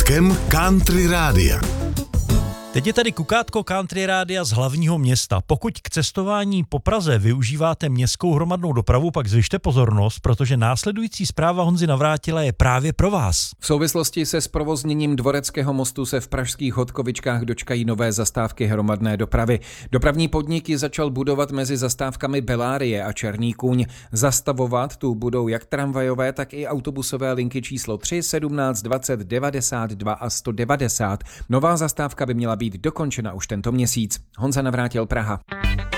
kukátkem Country Rádia. Teď je tady kukátko Country Rádia z hlavního města. Pokud k cestování po Praze využíváte městskou hromadnou dopravu, pak zvyšte pozornost, protože následující zpráva Honzy Navrátila je právě pro vás. V souvislosti se zprovozněním Dvoreckého mostu se v pražských Hodkovičkách dočkají nové zastávky hromadné dopravy. Dopravní podnik ji začal budovat mezi zastávkami Belárie a Černý kůň. Zastavovat tu budou jak tramvajové, tak i autobusové linky číslo 3, 17, 20, 92 a 190. Nová zastávka by měla být dokončena už tento měsíc. Honza Navrátil, Praha.